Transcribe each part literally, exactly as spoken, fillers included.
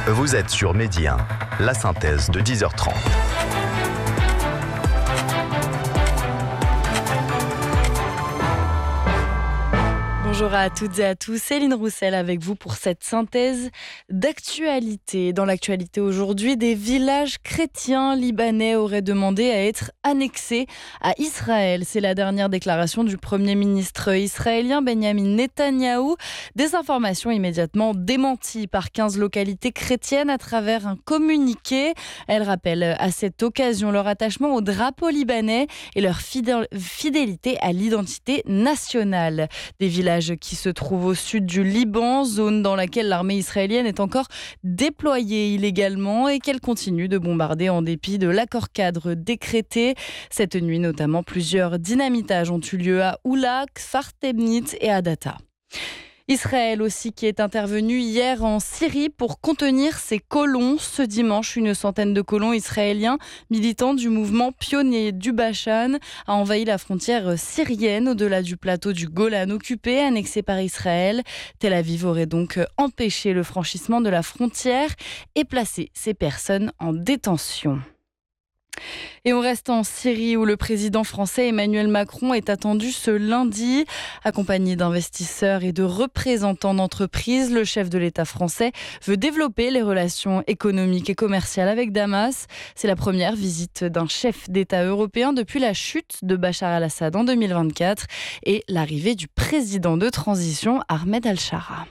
Vous êtes sur Midi un, la synthèse de dix heures trente. Bonjour à toutes et à tous, Céline Roussel avec vous pour cette synthèse d'actualité. Dans l'actualité aujourd'hui, des villages chrétiens libanais auraient demandé à être annexés à Israël. C'est la dernière déclaration du Premier ministre israélien Benjamin Netanyahou. Des informations immédiatement démenties par quinze localités chrétiennes à travers un communiqué. Elles rappellent à cette occasion leur attachement au drapeau libanais et leur fidélité à l'identité nationale. Des villages qui se trouve au sud du Liban, zone dans laquelle l'armée israélienne est encore déployée illégalement et qu'elle continue de bombarder en dépit de l'accord cadre décrété. Cette nuit notamment, plusieurs dynamitages ont eu lieu à Oula, Kfar Temnit et à Data. Israël aussi qui est intervenu hier en Syrie pour contenir ses colons. Ce dimanche, une centaine de colons israéliens militants du mouvement pionnier du Bashan a envahi la frontière syrienne au-delà du plateau du Golan occupé, annexé par Israël. Tel Aviv aurait donc empêché le franchissement de la frontière et placé ces personnes en détention. Et on reste en Syrie où le président français Emmanuel Macron est attendu ce lundi. Accompagné d'investisseurs et de représentants d'entreprises, le chef de l'État français veut développer les relations économiques et commerciales avec Damas. C'est la première visite d'un chef d'État européen depuis la chute de Bachar al-Assad en deux mille vingt-quatre et l'arrivée du président de transition Ahmed al-Shara.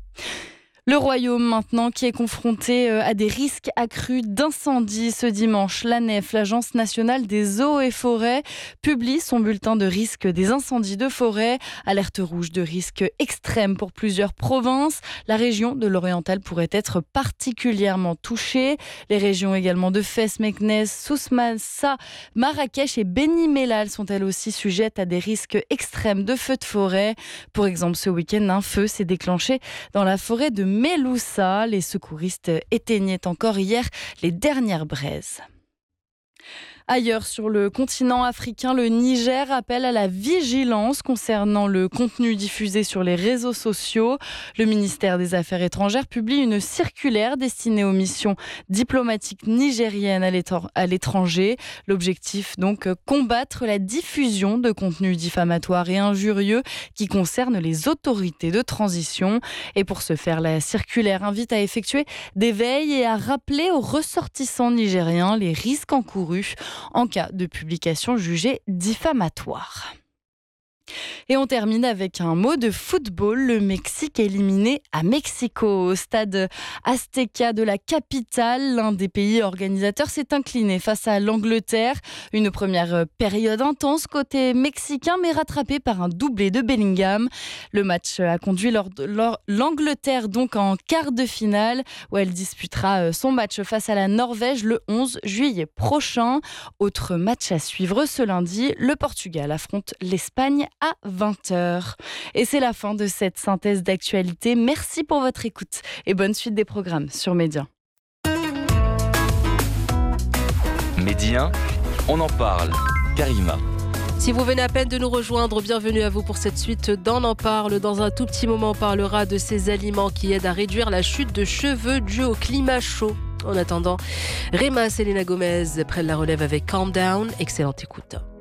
Le Royaume maintenant qui est confronté à des risques accrus d'incendie. Ce dimanche, l'A N E F, l'Agence nationale des eaux et forêts, publie son bulletin de risque des incendies de forêt. Alerte rouge de risque extrême pour plusieurs provinces. La région de l'Oriental pourrait être particulièrement touchée. Les régions également de Fès, Meknès, Souss-Massa, Marrakech et Beni Mellal sont elles aussi sujettes à des risques extrêmes de feux de forêt. Pour exemple, ce week-end, un feu s'est déclenché dans la forêt de Meloussa. Les secouristes éteignaient encore hier les dernières braises. Ailleurs sur le continent africain, le Niger appelle à la vigilance concernant le contenu diffusé sur les réseaux sociaux. Le ministère des Affaires étrangères publie une circulaire destinée aux missions diplomatiques nigériennes à l'étranger. L'objectif donc, combattre la diffusion de contenus diffamatoires et injurieux qui concernent les autorités de transition. Et pour ce faire, la circulaire invite à effectuer des veilles et à rappeler aux ressortissants nigériens les risques encourus en cas de publication jugée diffamatoire. Et on termine avec un mot de football. Le Mexique éliminé à Mexico. Au stade Azteca de la capitale, l'un des pays organisateurs s'est incliné face à l'Angleterre. Une première période intense côté mexicain, mais rattrapée par un doublé de Bellingham. Le match a conduit l'Angleterre donc en quart de finale, où elle disputera son match face à la Norvège le onze juillet prochain. Autre match à suivre ce lundi, le Portugal affronte l'Espagne à vingt heures. Et c'est la fin de cette synthèse d'actualité. Merci pour votre écoute et bonne suite des programmes sur Midi un. Midi un, on en parle. Karima. Si vous venez à peine de nous rejoindre, bienvenue à vous pour cette suite d'On en parle. Dans un tout petit moment, on parlera de ces aliments qui aident à réduire la chute de cheveux due au climat chaud. En attendant, Rema Selena Gomez prennent la relève avec Calm Down. Excellente écoute.